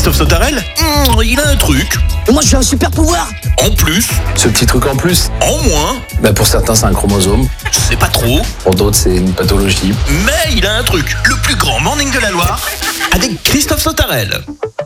Christophe Sautarel, il a un truc. Moi, j'ai un super pouvoir. En plus, Ce petit truc en plus, en moins, pour certains c'est un chromosome, c'est pas trop. pour d'autres c'est une pathologie. Mais il a un truc. Le plus grand morning de la Loire avec Christophe Sautarel.